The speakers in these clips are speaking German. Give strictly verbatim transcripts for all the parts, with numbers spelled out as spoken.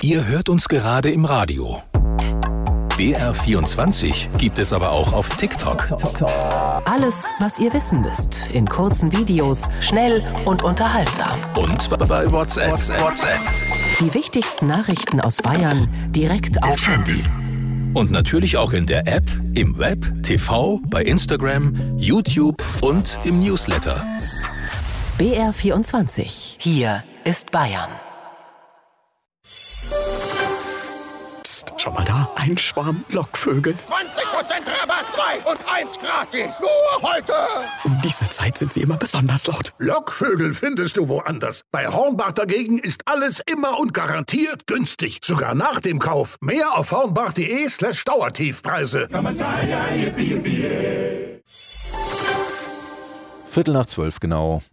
Ihr hört uns gerade im Radio. B R vierundzwanzig gibt es aber auch auf TikTok. Alles, was ihr wissen müsst, in kurzen Videos, schnell und unterhaltsam. Und bei WhatsApp. WhatsApp. Die wichtigsten Nachrichten aus Bayern direkt aufs Handy. Und natürlich auch in der App, im Web, T V, bei Instagram, YouTube und im Newsletter. B R vierundzwanzig. Hier ist Bayern. Psst, schau mal da, ein Schwarm Lockvögel. zwanzig Prozent Rabatt, zwei und eins gratis. Nur heute. Um diese Zeit sind sie immer besonders laut. Lockvögel findest du woanders. Bei Hornbach dagegen ist alles immer und garantiert günstig. Sogar nach dem Kauf. Mehr auf hornbach.de slash Dauertiefpreise. Viertel nach zwölf genau.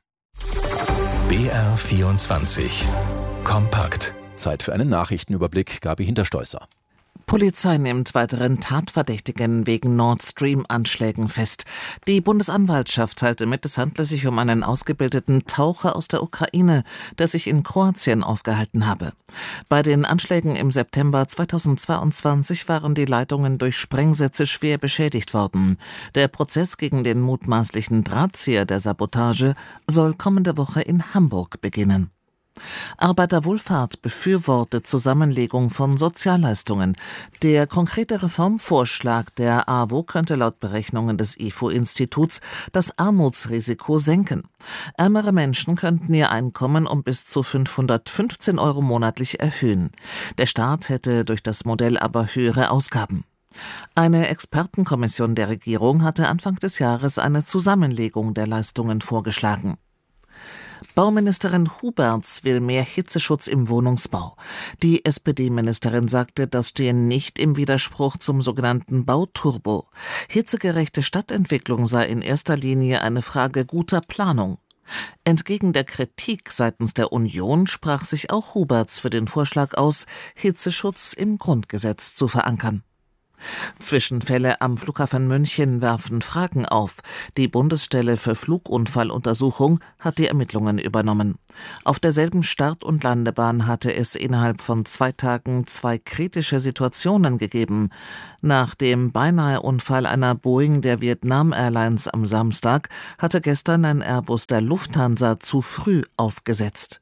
B R vierundzwanzig. Kompakt. Zeit für einen Nachrichtenüberblick. Gabi Hinterstoißer. Polizei nimmt weiteren Tatverdächtigen wegen Nord Stream-Anschlägen fest. Die Bundesanwaltschaft teilte mit, es handle sich um einen ausgebildeten Taucher aus der Ukraine, der sich in Kroatien aufgehalten habe. Bei den Anschlägen im September zweitausendzweiundzwanzig waren die Leitungen durch Sprengsätze schwer beschädigt worden. Der Prozess gegen den mutmaßlichen Drahtzieher der Sabotage soll kommende Woche in Hamburg beginnen. Arbeiterwohlfahrt befürwortet Zusammenlegung von Sozialleistungen. Der konkrete Reformvorschlag der A W O könnte laut Berechnungen des I F O-Instituts das Armutsrisiko senken. Ärmere Menschen könnten ihr Einkommen um bis zu fünfhundertfünfzehn Euro monatlich erhöhen. Der Staat hätte durch das Modell aber höhere Ausgaben. Eine Expertenkommission der Regierung hatte Anfang des Jahres eine Zusammenlegung der Leistungen vorgeschlagen. Bauministerin Huberts will mehr Hitzeschutz im Wohnungsbau. Die S P D-Ministerin sagte, das stehe nicht im Widerspruch zum sogenannten Bauturbo. Hitzegerechte Stadtentwicklung sei in erster Linie eine Frage guter Planung. Entgegen der Kritik seitens der Union sprach sich auch Huberts für den Vorschlag aus, Hitzeschutz im Grundgesetz zu verankern. Zwischenfälle am Flughafen München werfen Fragen auf. Die Bundesstelle für Flugunfalluntersuchung hat die Ermittlungen übernommen. Auf derselben Start- und Landebahn hatte es innerhalb von zwei Tagen zwei kritische Situationen gegeben. Nach dem Beinahe-Unfall einer Boeing der Vietnam Airlines am Samstag hatte gestern ein Airbus der Lufthansa zu früh aufgesetzt.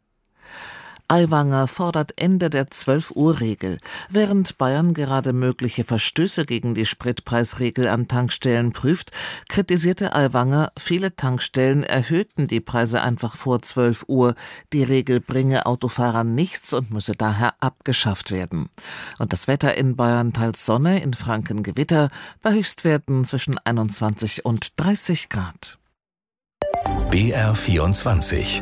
Aiwanger fordert Ende der zwölf-Uhr-Regel. Während Bayern gerade mögliche Verstöße gegen die Spritpreisregel an Tankstellen prüft, kritisierte Aiwanger, viele Tankstellen erhöhten die Preise einfach vor zwölf Uhr. Die Regel bringe Autofahrern nichts und müsse daher abgeschafft werden. Und das Wetter in Bayern teils Sonne, in Franken Gewitter, bei Höchstwerten zwischen einundzwanzig und dreißig Grad. B R vierundzwanzig.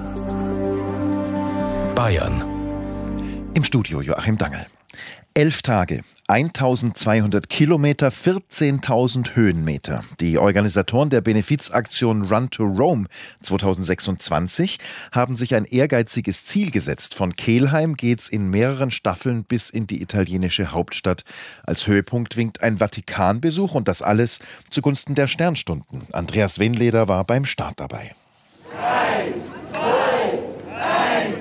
Bayern. Im Studio Joachim Dangel. Elf Tage, eintausendzweihundert Kilometer, vierzehntausend Höhenmeter. Die Organisatoren der Benefizaktion Run to Rome zweitausendsechsundzwanzig haben sich ein ehrgeiziges Ziel gesetzt. Von Kelheim geht's in mehreren Staffeln bis in die italienische Hauptstadt. Als Höhepunkt winkt ein Vatikanbesuch und das alles zugunsten der Sternstunden. Andreas Wenleder war beim Start dabei. Drei, zwei, eins.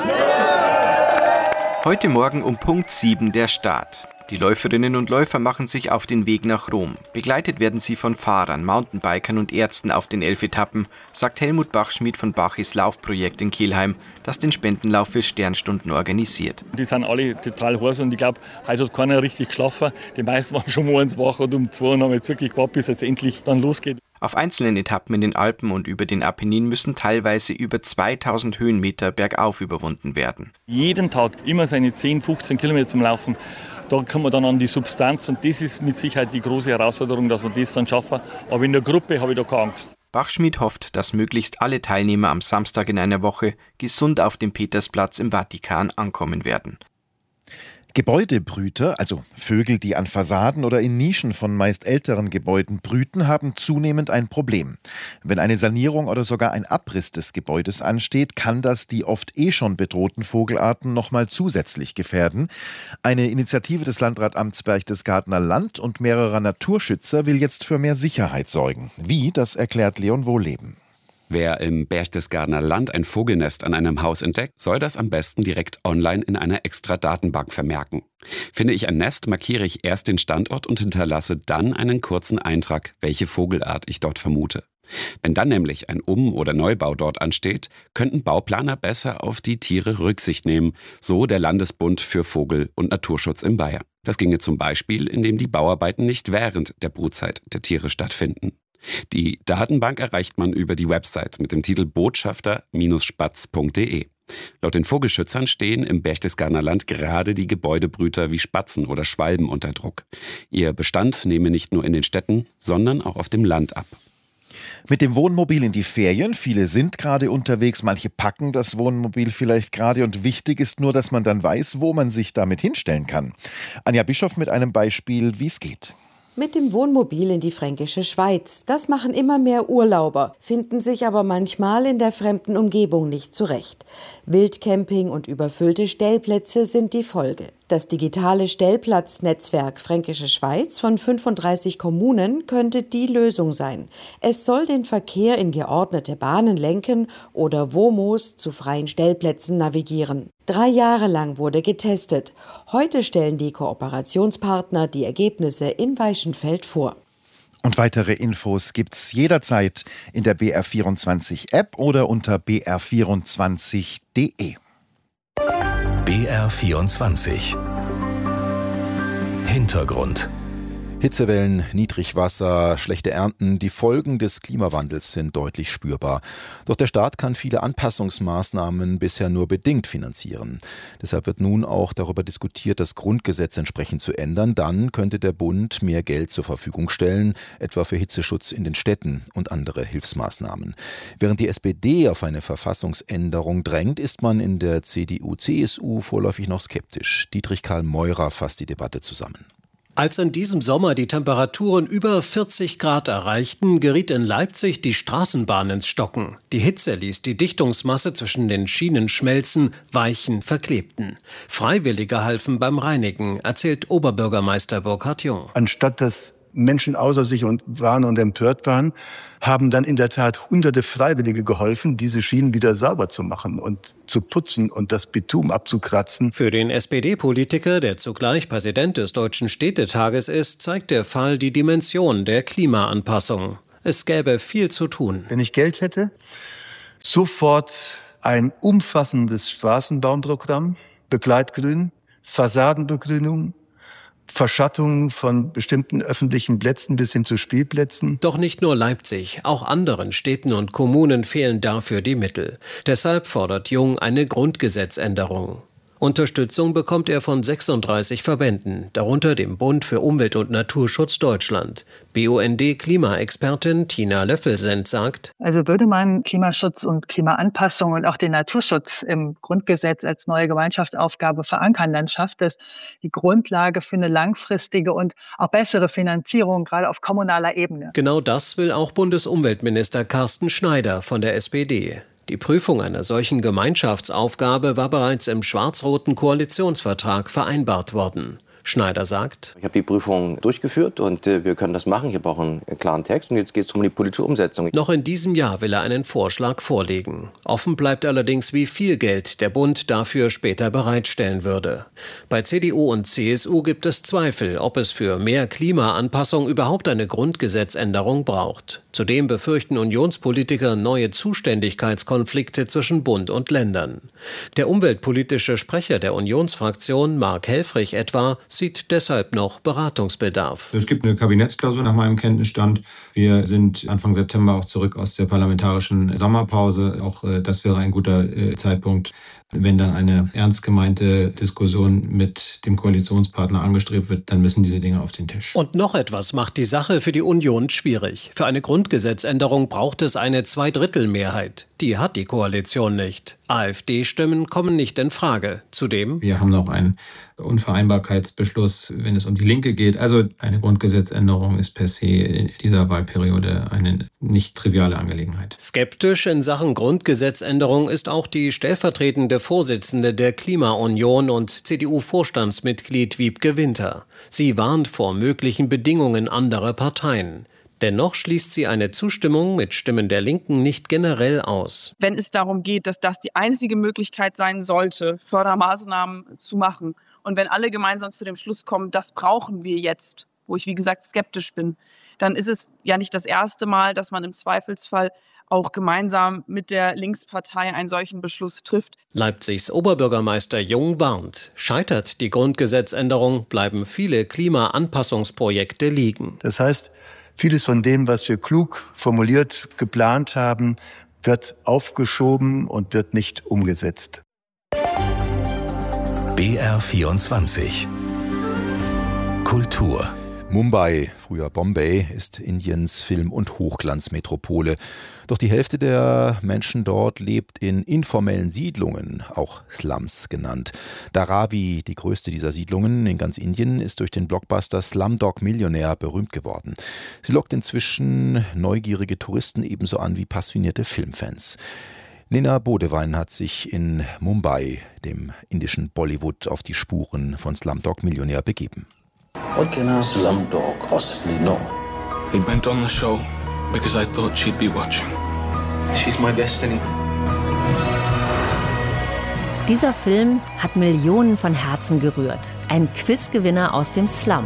Heute Morgen um Punkt sieben der Start. Die Läuferinnen und Läufer machen sich auf den Weg nach Rom. Begleitet werden sie von Fahrern, Mountainbikern und Ärzten auf den elf Etappen, sagt Helmut Bachschmidt von Bachis Laufprojekt in Kelheim, das den Spendenlauf für Sternstunden organisiert. Die sind alle total heiß und ich glaube, heute hat keiner richtig geschlafen. Die meisten waren schon morgens wach und um zwei und haben jetzt wirklich gewartet, bis es jetzt endlich dann losgeht. Auf einzelnen Etappen in den Alpen und über den Apenninen müssen teilweise über zweitausend Höhenmeter bergauf überwunden werden. Jeden Tag immer seine zehn, fünfzehn Kilometer zum Laufen. Da kommen wir dann an die Substanz und das ist mit Sicherheit die große Herausforderung, dass wir das dann schaffen. Aber in der Gruppe habe ich da keine Angst. Bachschmidt hofft, dass möglichst alle Teilnehmer am Samstag in einer Woche gesund auf dem Petersplatz im Vatikan ankommen werden. Gebäudebrüter, also Vögel, die an Fassaden oder in Nischen von meist älteren Gebäuden brüten, haben zunehmend ein Problem. Wenn eine Sanierung oder sogar ein Abriss des Gebäudes ansteht, kann das die oft eh schon bedrohten Vogelarten nochmal zusätzlich gefährden. Eine Initiative des Landratsamts Berchtesgadener Land und mehrerer Naturschützer will jetzt für mehr Sicherheit sorgen. Wie, das erklärt Leon Wohleben. Wer im Berchtesgadener Land ein Vogelnest an einem Haus entdeckt, soll das am besten direkt online in einer extra Datenbank vermerken. Finde ich ein Nest, markiere ich erst den Standort und hinterlasse dann einen kurzen Eintrag, welche Vogelart ich dort vermute. Wenn dann nämlich ein Um- oder Neubau dort ansteht, könnten Bauplaner besser auf die Tiere Rücksicht nehmen, so der Landesbund für Vogel- und Naturschutz in Bayern. Das ginge zum Beispiel, indem die Bauarbeiten nicht während der Brutzeit der Tiere stattfinden. Die Datenbank erreicht man über die Website mit dem Titel botschafter Bindestrich spatz punkt de. Laut den Vogelschützern stehen im Berchtesgadener Land gerade die Gebäudebrüter wie Spatzen oder Schwalben unter Druck. Ihr Bestand nehme nicht nur in den Städten, sondern auch auf dem Land ab. Mit dem Wohnmobil in die Ferien. Viele sind gerade unterwegs, manche packen das Wohnmobil vielleicht gerade und wichtig ist nur, dass man dann weiß, wo man sich damit hinstellen kann. Anja Bischof mit einem Beispiel, wie es geht. Mit dem Wohnmobil in die fränkische Schweiz. Das machen immer mehr Urlauber, finden sich aber manchmal in der fremden Umgebung nicht zurecht. Wildcamping und überfüllte Stellplätze sind die Folge. Das digitale Stellplatznetzwerk Fränkische Schweiz von fünfunddreißig Kommunen könnte die Lösung sein. Es soll den Verkehr in geordnete Bahnen lenken oder W O M Os zu freien Stellplätzen navigieren. Drei Jahre lang wurde getestet. Heute stellen die Kooperationspartner die Ergebnisse in Weichenfeld vor. Und weitere Infos gibt's jederzeit in der B R vierundzwanzig App oder unter b r vierundzwanzig punkt de. B R vierundzwanzig. Hintergrund. Hitzewellen, Niedrigwasser, schlechte Ernten, die Folgen des Klimawandels sind deutlich spürbar. Doch der Staat kann viele Anpassungsmaßnahmen bisher nur bedingt finanzieren. Deshalb wird nun auch darüber diskutiert, das Grundgesetz entsprechend zu ändern. Dann könnte der Bund mehr Geld zur Verfügung stellen, etwa für Hitzeschutz in den Städten und andere Hilfsmaßnahmen. Während die S P D auf eine Verfassungsänderung drängt, ist man in der C D U C S U vorläufig noch skeptisch. Dietrich Karl Meurer fasst die Debatte zusammen. Als in diesem Sommer die Temperaturen über vierzig Grad erreichten, geriet in Leipzig die Straßenbahn ins Stocken. Die Hitze ließ die Dichtungsmasse zwischen den Schienen schmelzen, weichen, verklebten. Freiwillige halfen beim Reinigen, erzählt Oberbürgermeister Burkhard Jung. Anstatt dass Menschen außer sich und waren und empört waren, haben dann in der Tat hunderte Freiwillige geholfen, diese Schienen wieder sauber zu machen und zu putzen und das Bitumen abzukratzen. Für den S P D-Politiker, der zugleich Präsident des Deutschen Städtetages ist, zeigt der Fall die Dimension der Klimaanpassung. Es gäbe viel zu tun. Wenn ich Geld hätte, sofort ein umfassendes Straßenbauprogramm, Begleitgrün, Fassadenbegrünung, Verschattungen von bestimmten öffentlichen Plätzen bis hin zu Spielplätzen. Doch nicht nur Leipzig, auch anderen Städten und Kommunen fehlen dafür die Mittel. Deshalb fordert Jung eine Grundgesetzänderung. Unterstützung bekommt er von sechsunddreißig Verbänden, darunter dem Bund für Umwelt- und Naturschutz Deutschland. B U N D-Klimaexpertin Tina Löffelsend sagt: Also würde man Klimaschutz und Klimaanpassung und auch den Naturschutz im Grundgesetz als neue Gemeinschaftsaufgabe verankern, dann schafft es die Grundlage für eine langfristige und auch bessere Finanzierung, gerade auf kommunaler Ebene. Genau das will auch Bundesumweltminister Carsten Schneider von der S P D. Die Prüfung einer solchen Gemeinschaftsaufgabe war bereits im schwarz-roten Koalitionsvertrag vereinbart worden. Schneider sagt: Ich habe die Prüfung durchgeführt und äh, wir können das machen. Ich habe auch einen klaren Text und jetzt geht es um die politische Umsetzung. Noch in diesem Jahr will er einen Vorschlag vorlegen. Offen bleibt allerdings, wie viel Geld der Bund dafür später bereitstellen würde. Bei C D U und C S U gibt es Zweifel, ob es für mehr Klimaanpassung überhaupt eine Grundgesetzänderung braucht. Zudem befürchten Unionspolitiker neue Zuständigkeitskonflikte zwischen Bund und Ländern. Der umweltpolitische Sprecher der Unionsfraktion, Mark Helfrich etwa, sieht deshalb noch Beratungsbedarf. Es gibt eine Kabinettsklausur nach meinem Kenntnisstand. Wir sind Anfang September auch zurück aus der parlamentarischen Sommerpause. Auch äh, das wäre ein guter äh, Zeitpunkt, wenn dann eine ernst gemeinte Diskussion mit dem Koalitionspartner angestrebt wird, dann müssen diese Dinge auf den Tisch. Und noch etwas macht die Sache für die Union schwierig. Für eine Grundgesetzänderung braucht es eine Zweidrittelmehrheit. Die hat die Koalition nicht. AfD-Stimmen kommen nicht in Frage. Zudem: Wir haben noch einen Unvereinbarkeitsbeschluss, wenn es um die Linke geht. Also eine Grundgesetzänderung ist per se in dieser Wahlperiode eine nicht triviale Angelegenheit. Skeptisch in Sachen Grundgesetzänderung ist auch die stellvertretende Vorsitzende der Klimaunion und C D U-Vorstandsmitglied Wiebke Winter. Sie warnt vor möglichen Bedingungen anderer Parteien. Dennoch schließt sie eine Zustimmung mit Stimmen der Linken nicht generell aus. Wenn es darum geht, dass das die einzige Möglichkeit sein sollte, Fördermaßnahmen zu machen, und wenn alle gemeinsam zu dem Schluss kommen, das brauchen wir jetzt, wo ich wie gesagt skeptisch bin, dann ist es ja nicht das erste Mal, dass man im Zweifelsfall auch gemeinsam mit der Linkspartei einen solchen Beschluss trifft. Leipzigs Oberbürgermeister Jung warnt, scheitert die Grundgesetzänderung, bleiben viele Klimaanpassungsprojekte liegen. Das heißt, vieles von dem, was wir klug formuliert, geplant haben, wird aufgeschoben und wird nicht umgesetzt. B R vierundzwanzig Kultur. Mumbai, früher Bombay, ist Indiens Film- und Hochglanzmetropole. Doch die Hälfte der Menschen dort lebt in informellen Siedlungen, auch Slums genannt. Dharavi, die größte dieser Siedlungen in ganz Indien, ist durch den Blockbuster Slumdog Millionär berühmt geworden. Sie lockt inzwischen neugierige Touristen ebenso an wie passionierte Filmfans. Nina Bodewein hat sich in Mumbai, dem indischen Bollywood, auf die Spuren von Slumdog Millionär begeben. What can a slumdog possibly know? We went on the show because I thought she'd be watching. She's my destiny. Dieser Film hat Millionen von Herzen gerührt. Ein Quizgewinner aus dem Slum.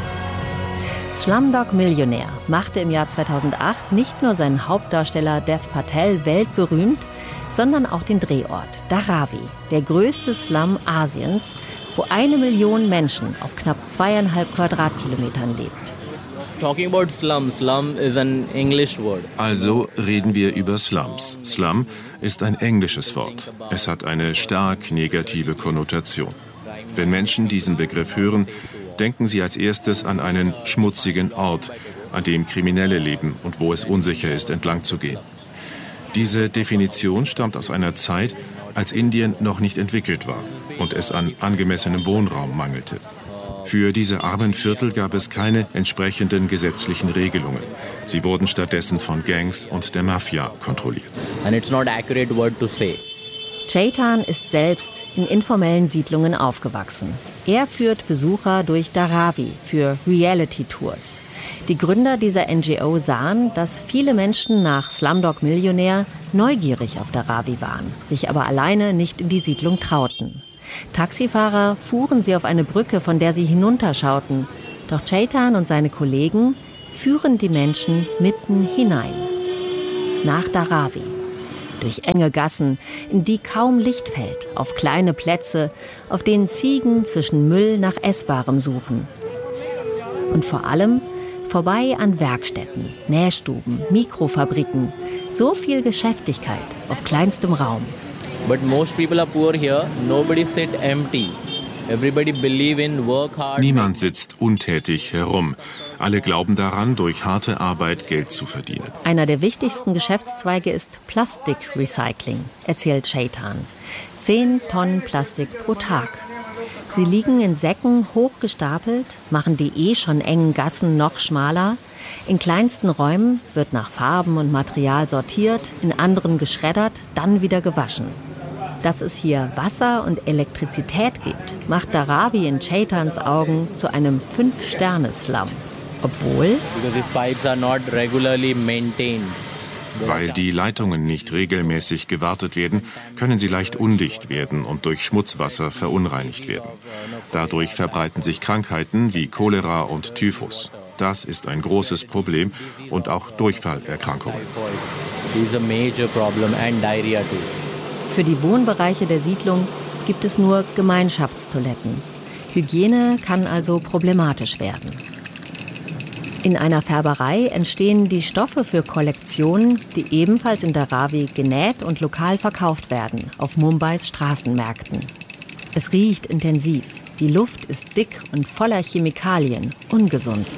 Slumdog Millionär machte im Jahr zweitausendacht nicht nur seinen Hauptdarsteller Dev Patel weltberühmt, sondern auch den Drehort Dharavi, der größte Slum Asiens, wo eine Million Menschen auf knapp zweieinhalb Quadratkilometern lebt. Talking about slum, slum is an English word. Also reden wir über Slums. Slum ist ein englisches Wort. Es hat eine stark negative Konnotation. Wenn Menschen diesen Begriff hören, denken sie als erstes an einen schmutzigen Ort, an dem Kriminelle leben und wo es unsicher ist, entlang zu gehen. Diese Definition stammt aus einer Zeit, als Indien noch nicht entwickelt war und es an angemessenem Wohnraum mangelte. Für diese armen Viertel gab es keine entsprechenden gesetzlichen Regelungen. Sie wurden stattdessen von Gangs und der Mafia kontrolliert. And it's not accurate word to say. Chetan ist selbst in informellen Siedlungen aufgewachsen. Er führt Besucher durch Dharavi für Reality-Tours. Die Gründer dieser N G O sahen, dass viele Menschen nach Slumdog Millionär neugierig auf Dharavi waren, sich aber alleine nicht in die Siedlung trauten. Taxifahrer fuhren sie auf eine Brücke, von der sie hinunterschauten. Doch Chetan und seine Kollegen führen die Menschen mitten hinein. Nach Dharavi. Durch enge Gassen, in die kaum Licht fällt, auf kleine Plätze, auf denen Ziegen zwischen Müll nach Essbarem suchen. Und vor allem vorbei an Werkstätten, Nähstuben, Mikrofabriken. So viel Geschäftigkeit auf kleinstem Raum. But most people are poor here. Nobody sit empty. Everybody believe in work hard. Niemand sitzt untätig herum. Alle glauben daran, durch harte Arbeit Geld zu verdienen. Einer der wichtigsten Geschäftszweige ist Plastikrecycling, erzählt Chetan. Zehn Tonnen Plastik pro Tag. Sie liegen in Säcken hochgestapelt, machen die eh schon engen Gassen noch schmaler. In kleinsten Räumen wird nach Farben und Material sortiert, in anderen geschreddert, dann wieder gewaschen. Dass es hier Wasser und Elektrizität gibt, macht Dharavi in Cheitans Augen zu einem Fünf-Sterne-Slum. Obwohl, weil die Leitungen nicht regelmäßig gewartet werden, können sie leicht undicht werden und durch Schmutzwasser verunreinigt werden. Dadurch verbreiten sich Krankheiten wie Cholera und Typhus. Das ist ein großes Problem und auch Durchfallerkrankungen. Für die Wohnbereiche der Siedlung gibt es nur Gemeinschaftstoiletten. Hygiene kann also problematisch werden. In einer Färberei entstehen die Stoffe für Kollektionen, die ebenfalls in Dharavi genäht und lokal verkauft werden, auf Mumbais Straßenmärkten. Es riecht intensiv. Die Luft ist dick und voller Chemikalien, ungesund.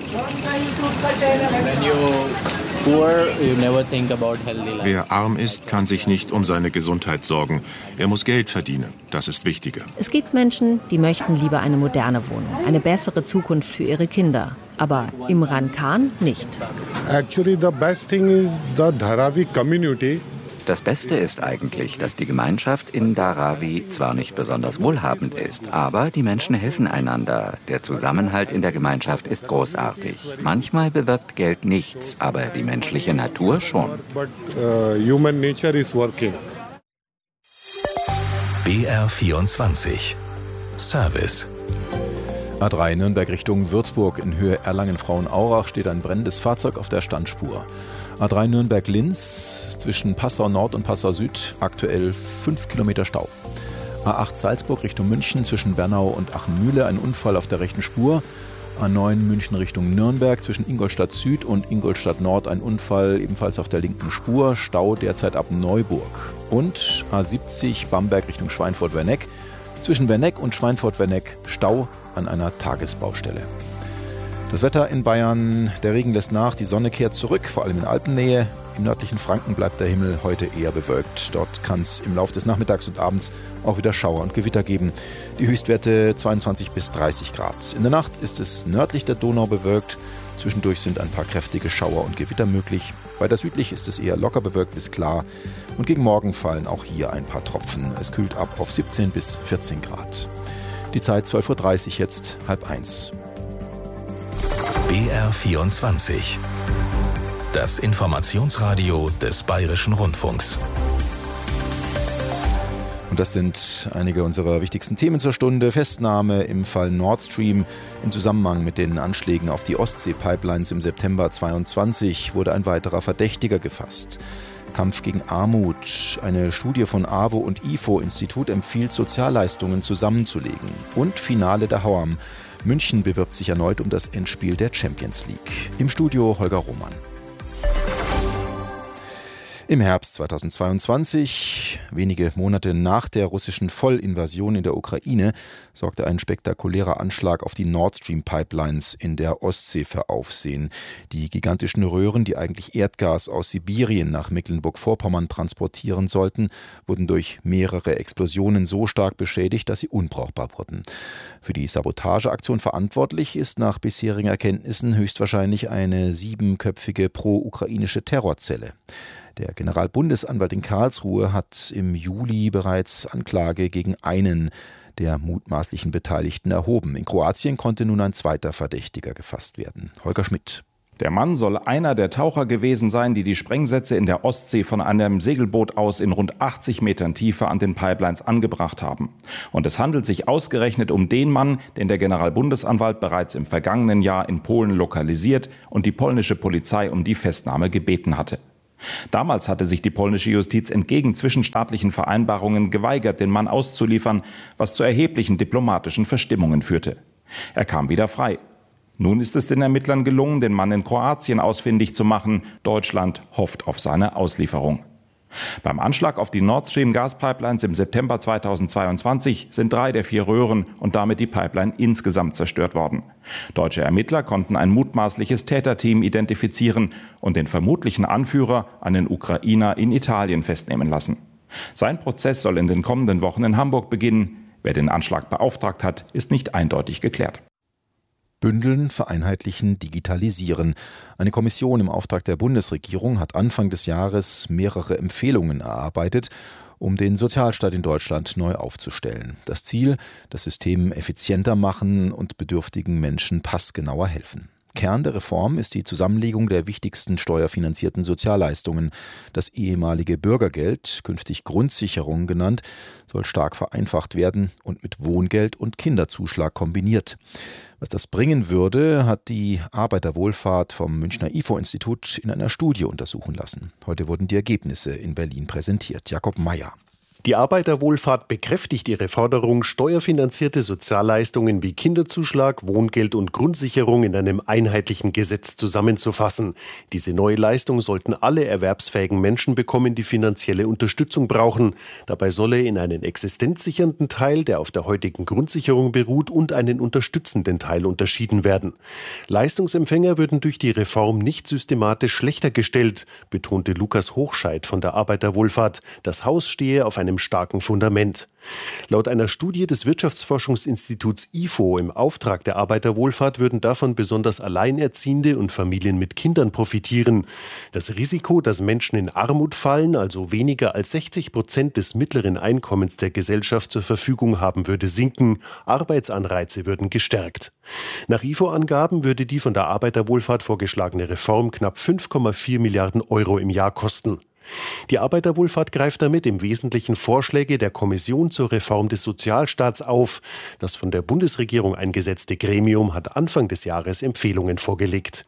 Wer arm ist, kann sich nicht um seine Gesundheit sorgen. Er muss Geld verdienen. Das ist wichtiger. Es gibt Menschen, die möchten lieber eine moderne Wohnung, eine bessere Zukunft für ihre Kinder. Aber Imran Khan nicht. Actually, the best thing is the Dharavi community. Das Beste ist eigentlich, dass die Gemeinschaft in Dharavi zwar nicht besonders wohlhabend ist, aber die Menschen helfen einander. Der Zusammenhalt in der Gemeinschaft ist großartig. Manchmal bewirkt Geld nichts, aber die menschliche Natur schon. B R vierundzwanzig Service. A drei Nürnberg Richtung Würzburg in Höhe Erlangen-Frauenaurach steht ein brennendes Fahrzeug auf der Standspur. A drei Nürnberg-Linz zwischen Passau Nord und Passau Süd aktuell fünf Kilometer Stau. A acht Salzburg Richtung München zwischen Bernau und Achenmühle ein Unfall auf der rechten Spur. A neun München Richtung Nürnberg zwischen Ingolstadt Süd und Ingolstadt Nord ein Unfall ebenfalls auf der linken Spur. Stau derzeit ab Neuburg. Und A siebzig Bamberg Richtung Schweinfurt-Werneck zwischen Werneck und Schweinfurt-Werneck Stau an einer Tagesbaustelle. Das Wetter in Bayern, der Regen lässt nach, die Sonne kehrt zurück, vor allem in Alpennähe. Im nördlichen Franken bleibt der Himmel heute eher bewölkt. Dort kann es im Laufe des Nachmittags und Abends auch wieder Schauer und Gewitter geben. Die Höchstwerte zweiundzwanzig bis dreißig Grad. In der Nacht ist es nördlich der Donau bewölkt. Zwischendurch sind ein paar kräftige Schauer und Gewitter möglich. Weiter südlich ist es eher locker bewölkt bis klar. Und gegen Morgen fallen auch hier ein paar Tropfen. Es kühlt ab auf siebzehn bis vierzehn Grad. Die Zeit zwölf Uhr dreißig, jetzt halb eins. B R vierundzwanzig. Das Informationsradio des Bayerischen Rundfunks. Und das sind einige unserer wichtigsten Themen zur Stunde. Festnahme im Fall Nord Stream. Im Zusammenhang mit den Anschlägen auf die Ostsee-Pipelines im September zweiundzwanzig wurde ein weiterer Verdächtiger gefasst. Kampf gegen Armut. Eine Studie von A W O und I F O-Institut empfiehlt, Sozialleistungen zusammenzulegen. Und Finale der Hauam. München bewirbt sich erneut um das Endspiel der Champions League. Im Studio Holger Roman. Im Herbst zweitausendzweiundzwanzig, wenige Monate nach der russischen Vollinvasion in der Ukraine, sorgte ein spektakulärer Anschlag auf die Nord Stream Pipelines in der Ostsee für Aufsehen. Die gigantischen Röhren, die eigentlich Erdgas aus Sibirien nach Mecklenburg-Vorpommern transportieren sollten, wurden durch mehrere Explosionen so stark beschädigt, dass sie unbrauchbar wurden. Für die Sabotageaktion verantwortlich ist nach bisherigen Erkenntnissen höchstwahrscheinlich eine siebenköpfige pro-ukrainische Terrorzelle. Der Generalbundesanwalt in Karlsruhe hat im Juli bereits Anklage gegen einen der mutmaßlichen Beteiligten erhoben. In Kroatien konnte nun ein zweiter Verdächtiger gefasst werden. Holger Schmidt. Der Mann soll einer der Taucher gewesen sein, die die Sprengsätze in der Ostsee von einem Segelboot aus in rund achtzig Metern Tiefe an den Pipelines angebracht haben. Und es handelt sich ausgerechnet um den Mann, den der Generalbundesanwalt bereits im vergangenen Jahr in Polen lokalisiert und die polnische Polizei um die Festnahme gebeten hatte. Damals hatte sich die polnische Justiz entgegen zwischenstaatlichen Vereinbarungen geweigert, den Mann auszuliefern, was zu erheblichen diplomatischen Verstimmungen führte. Er kam wieder frei. Nun ist es den Ermittlern gelungen, den Mann in Kroatien ausfindig zu machen. Deutschland hofft auf seine Auslieferung. Beim Anschlag auf die Nord Stream Gaspipelines im September zweitausendzweiundzwanzig sind drei der vier Röhren und damit die Pipeline insgesamt zerstört worden. Deutsche Ermittler konnten ein mutmaßliches Täterteam identifizieren und den vermutlichen Anführer, einen Ukrainer, in Italien festnehmen lassen. Sein Prozess soll in den kommenden Wochen in Hamburg beginnen. Wer den Anschlag beauftragt hat, ist nicht eindeutig geklärt. Bündeln, vereinheitlichen, digitalisieren. Eine Kommission im Auftrag der Bundesregierung hat Anfang des Jahres mehrere Empfehlungen erarbeitet, um den Sozialstaat in Deutschland neu aufzustellen. Das Ziel, das System effizienter machen und bedürftigen Menschen passgenauer helfen. Kern der Reform ist die Zusammenlegung der wichtigsten steuerfinanzierten Sozialleistungen. Das ehemalige Bürgergeld, künftig Grundsicherung genannt, soll stark vereinfacht werden und mit Wohngeld und Kinderzuschlag kombiniert. Was das bringen würde, hat die Arbeiterwohlfahrt vom Münchner I F O-Institut in einer Studie untersuchen lassen. Heute wurden die Ergebnisse in Berlin präsentiert. Jakob Mayer. Die Arbeiterwohlfahrt bekräftigt ihre Forderung, steuerfinanzierte Sozialleistungen wie Kinderzuschlag, Wohngeld und Grundsicherung in einem einheitlichen Gesetz zusammenzufassen. Diese neue Leistung sollten alle erwerbsfähigen Menschen bekommen, die finanzielle Unterstützung brauchen. Dabei solle in einen existenzsichernden Teil, der auf der heutigen Grundsicherung beruht, und einen unterstützenden Teil unterschieden werden. Leistungsempfänger würden durch die Reform nicht systematisch schlechter gestellt, betonte Lukas Hochscheid von der Arbeiterwohlfahrt. Das Haus stehe auf einem einem starken Fundament. Laut einer Studie des Wirtschaftsforschungsinstituts I F O im Auftrag der Arbeiterwohlfahrt würden davon besonders Alleinerziehende und Familien mit Kindern profitieren. Das Risiko, dass Menschen in Armut fallen, also weniger als sechzig Prozent des mittleren Einkommens der Gesellschaft zur Verfügung haben, würde sinken. Arbeitsanreize würden gestärkt. Nach I F O-Angaben würde die von der Arbeiterwohlfahrt vorgeschlagene Reform knapp fünf Komma vier Milliarden Euro im Jahr kosten. Die Arbeiterwohlfahrt greift damit im Wesentlichen Vorschläge der Kommission zur Reform des Sozialstaats auf. Das von der Bundesregierung eingesetzte Gremium hat Anfang des Jahres Empfehlungen vorgelegt.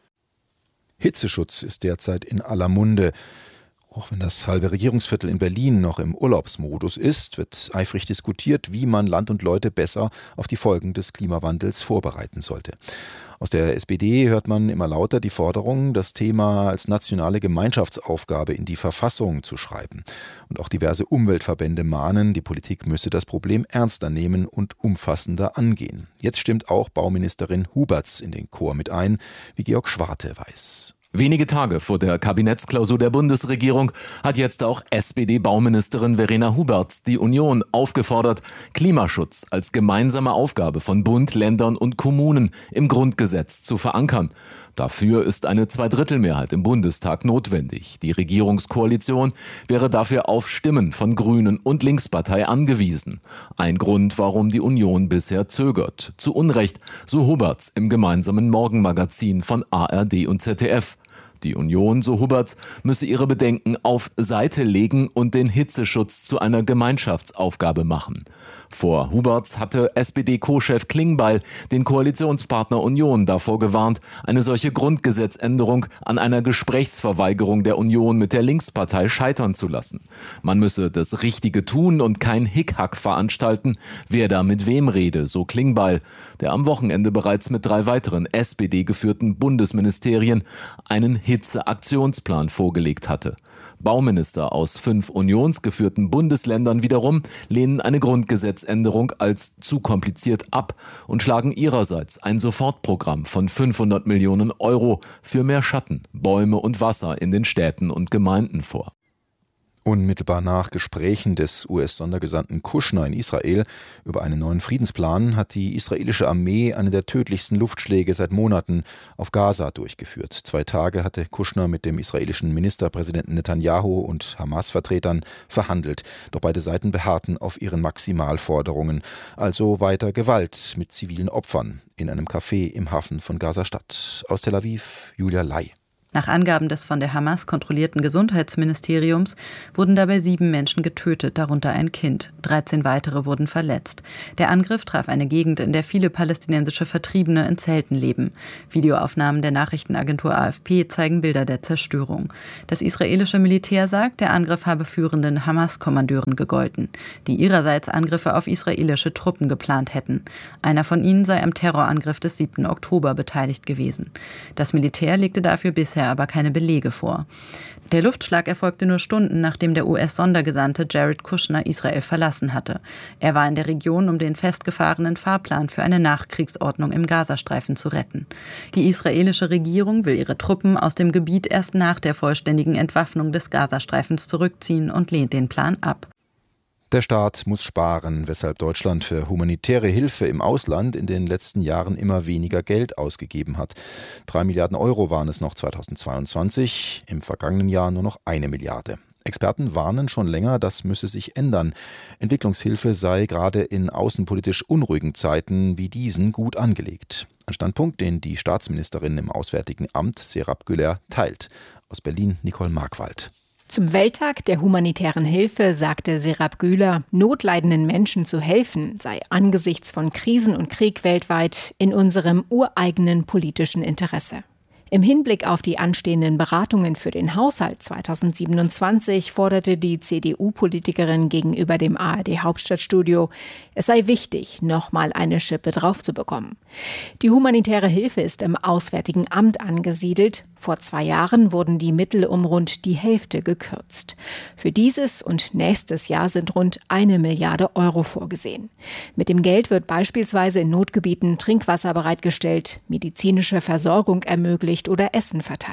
Hitzeschutz ist derzeit in aller Munde. Auch wenn das halbe Regierungsviertel in Berlin noch im Urlaubsmodus ist, wird eifrig diskutiert, wie man Land und Leute besser auf die Folgen des Klimawandels vorbereiten sollte. Aus der S P D hört man immer lauter die Forderung, das Thema als nationale Gemeinschaftsaufgabe in die Verfassung zu schreiben. Und auch diverse Umweltverbände mahnen, die Politik müsse das Problem ernster nehmen und umfassender angehen. Jetzt stimmt auch Bauministerin Huberts in den Chor mit ein, wie Georg Schwarte weiß. Wenige Tage vor der Kabinettsklausur der Bundesregierung hat jetzt auch S P D-Bauministerin Verena Huberts die Union aufgefordert, Klimaschutz als gemeinsame Aufgabe von Bund, Ländern und Kommunen im Grundgesetz zu verankern. Dafür ist eine Zweidrittelmehrheit im Bundestag notwendig. Die Regierungskoalition wäre dafür auf Stimmen von Grünen und Linkspartei angewiesen. Ein Grund, warum die Union bisher zögert. Zu Unrecht, so Huberts im gemeinsamen Morgenmagazin von A R D und Z D F. Die Union, so Huberts, müsse ihre Bedenken auf Seite legen und den Hitzeschutz zu einer Gemeinschaftsaufgabe machen. Vor Huberts hatte S P D-Co-Chef Klingbeil den Koalitionspartner Union davor gewarnt, eine solche Grundgesetzänderung an einer Gesprächsverweigerung der Union mit der Linkspartei scheitern zu lassen. Man müsse das Richtige tun und kein Hickhack veranstalten, wer da mit wem rede, so Klingbeil, der am Wochenende bereits mit drei weiteren S P D-geführten Bundesministerien einen Hitzeaktionsplan vorgelegt hatte. Bauminister aus fünf unionsgeführten Bundesländern wiederum lehnen eine Grundgesetzänderung als zu kompliziert ab und schlagen ihrerseits ein Sofortprogramm von fünfhundert Millionen Euro für mehr Schatten, Bäume und Wasser in den Städten und Gemeinden vor. Unmittelbar nach Gesprächen des U S-Sondergesandten Kushner in Israel über einen neuen Friedensplan hat die israelische Armee einen der tödlichsten Luftschläge seit Monaten auf Gaza durchgeführt. Zwei Tage hatte Kushner mit dem israelischen Ministerpräsidenten Netanyahu und Hamas-Vertretern verhandelt. Doch beide Seiten beharrten auf ihren Maximalforderungen, also weiter Gewalt mit zivilen Opfern in einem Café im Hafen von Gaza-Stadt. Aus Tel Aviv, Julia Lai. Nach Angaben des von der Hamas kontrollierten Gesundheitsministeriums wurden dabei sieben Menschen getötet, darunter ein Kind. dreizehn weitere wurden verletzt. Der Angriff traf eine Gegend, in der viele palästinensische Vertriebene in Zelten leben. Videoaufnahmen der Nachrichtenagentur A F P zeigen Bilder der Zerstörung. Das israelische Militär sagt, der Angriff habe führenden Hamas-Kommandeuren gegolten, die ihrerseits Angriffe auf israelische Truppen geplant hätten. Einer von ihnen sei am Terrorangriff des siebten Oktober beteiligt gewesen. Das Militär legte dafür bisher aber keine Belege vor. Der Luftschlag erfolgte nur Stunden, nachdem der U S-Sondergesandte Jared Kushner Israel verlassen hatte. Er war in der Region, um den festgefahrenen Fahrplan für eine Nachkriegsordnung im Gazastreifen zu retten. Die israelische Regierung will ihre Truppen aus dem Gebiet erst nach der vollständigen Entwaffnung des Gazastreifens zurückziehen und lehnt den Plan ab. Der Staat muss sparen, weshalb Deutschland für humanitäre Hilfe im Ausland in den letzten Jahren immer weniger Geld ausgegeben hat. Drei Milliarden Euro waren es noch zweitausendzweiundzwanzig, im vergangenen Jahr nur noch eine Milliarde. Experten warnen schon länger, das müsse sich ändern. Entwicklungshilfe sei gerade in außenpolitisch unruhigen Zeiten wie diesen gut angelegt. Ein Standpunkt, den die Staatsministerin im Auswärtigen Amt, Serap Güler, teilt. Aus Berlin, Nicole Markwald. Zum Welttag der humanitären Hilfe sagte Serap Güler, notleidenden Menschen zu helfen, sei angesichts von Krisen und Krieg weltweit in unserem ureigenen politischen Interesse. Im Hinblick auf die anstehenden Beratungen für den Haushalt zweitausendsiebenundzwanzig forderte die C D U-Politikerin gegenüber dem A R D-Hauptstadtstudio, es sei wichtig, nochmal eine Schippe drauf zu bekommen. Die humanitäre Hilfe ist im Auswärtigen Amt angesiedelt. Vor zwei Jahren wurden die Mittel um rund die Hälfte gekürzt. Für dieses und nächstes Jahr sind rund eine Milliarde Euro vorgesehen. Mit dem Geld wird beispielsweise in Notgebieten Trinkwasser bereitgestellt, medizinische Versorgung ermöglicht oder Essen verteilt.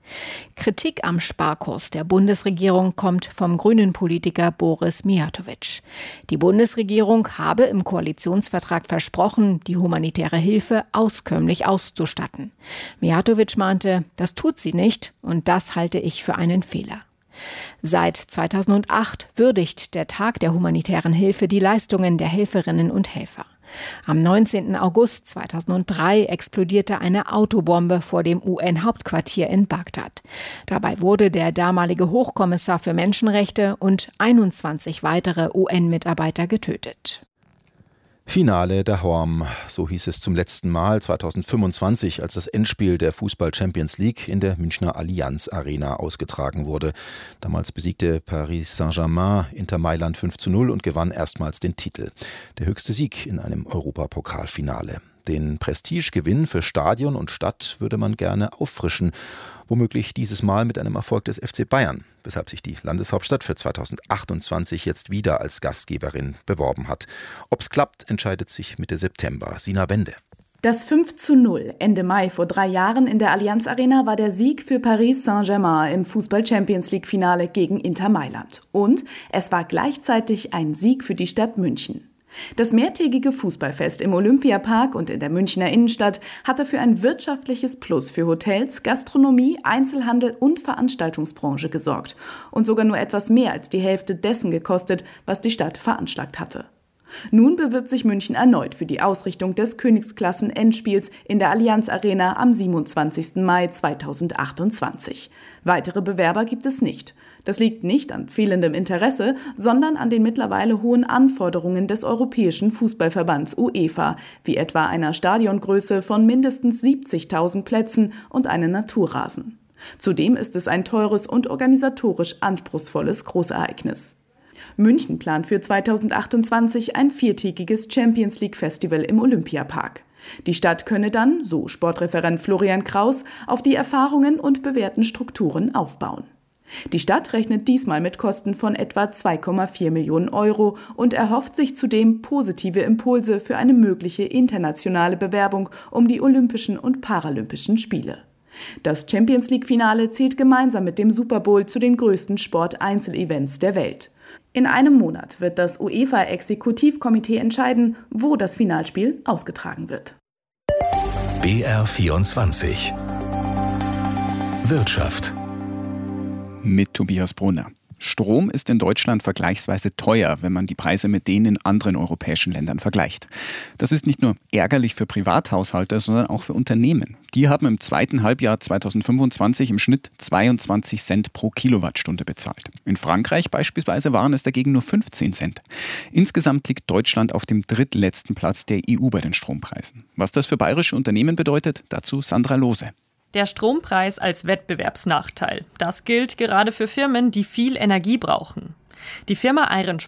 Kritik am Sparkurs der Bundesregierung kommt vom grünen Politiker Boris Mijatović. Die Bundesregierung habe im Koalitionsvertrag versprochen, die humanitäre Hilfe auskömmlich auszustatten. Mijatović meinte, das tut sie nicht und das halte ich für einen Fehler. Seit zweitausendacht würdigt der Tag der humanitären Hilfe die Leistungen der Helferinnen und Helfer. Am neunzehnten August zweitausenddrei explodierte eine Autobombe vor dem U N-Hauptquartier in Bagdad. Dabei wurde der damalige Hochkommissar für Menschenrechte und einundzwanzig weitere U N-Mitarbeiter getötet. Finale der Horm, so hieß es zum letzten Mal zweitausendfünfundzwanzig, als das Endspiel der Fußball-Champions League in der Münchner Allianz Arena ausgetragen wurde. Damals besiegte Paris Saint-Germain Inter Mailand fünf zu null und gewann erstmals den Titel. Der höchste Sieg in einem Europapokalfinale. Den Prestigegewinn für Stadion und Stadt würde man gerne auffrischen. Womöglich dieses Mal mit einem Erfolg des F C Bayern, weshalb sich die Landeshauptstadt für zweitausendachtundzwanzig jetzt wieder als Gastgeberin beworben hat. Ob's klappt, entscheidet sich Mitte September. Sina Wende. Das fünf zu null Ende Mai vor drei Jahren in der Allianz Arena war der Sieg für Paris Saint-Germain im Fußball-Champions-League-Finale gegen Inter Mailand. Und es war gleichzeitig ein Sieg für die Stadt München. Das mehrtägige Fußballfest im Olympiapark und in der Münchner Innenstadt hatte für ein wirtschaftliches Plus für Hotels, Gastronomie, Einzelhandel und Veranstaltungsbranche gesorgt und sogar nur etwas mehr als die Hälfte dessen gekostet, was die Stadt veranschlagt hatte. Nun bewirbt sich München erneut für die Ausrichtung des Königsklassen-Endspiels in der Allianz Arena am siebenundzwanzigsten Mai zweitausendachtundzwanzig. Weitere Bewerber gibt es nicht. Das liegt nicht an fehlendem Interesse, sondern an den mittlerweile hohen Anforderungen des Europäischen Fußballverbands UEFA, wie etwa einer Stadiongröße von mindestens siebzigtausend Plätzen und einem Naturrasen. Zudem ist es ein teures und organisatorisch anspruchsvolles Großereignis. München plant für zweitausendachtundzwanzig ein viertägiges Champions-League-Festival im Olympiapark. Die Stadt könne dann, so Sportreferent Florian Kraus, auf die Erfahrungen und bewährten Strukturen aufbauen. Die Stadt rechnet diesmal mit Kosten von etwa zwei Komma vier Millionen Euro und erhofft sich zudem positive Impulse für eine mögliche internationale Bewerbung um die Olympischen und Paralympischen Spiele. Das Champions-League-Finale zählt gemeinsam mit dem Super Bowl zu den größten Sport-Einzelevents der Welt. In einem Monat wird das UEFA-Exekutivkomitee entscheiden, wo das Finalspiel ausgetragen wird. B R vierundzwanzig Wirtschaft mit Tobias Brunner. Strom ist in Deutschland vergleichsweise teuer, wenn man die Preise mit denen in anderen europäischen Ländern vergleicht. Das ist nicht nur ärgerlich für Privathaushalte, sondern auch für Unternehmen. Die haben im zweiten Halbjahr zweitausendfünfundzwanzig im Schnitt zweiundzwanzig Cent pro Kilowattstunde bezahlt. In Frankreich beispielsweise waren es dagegen nur fünfzehn Cent. Insgesamt liegt Deutschland auf dem drittletzten Platz der E U bei den Strompreisen. Was das für bayerische Unternehmen bedeutet, dazu Sandra Lohse. Der Strompreis als Wettbewerbsnachteil. Das gilt gerade für Firmen, die viel Energie brauchen. Die Firma Iron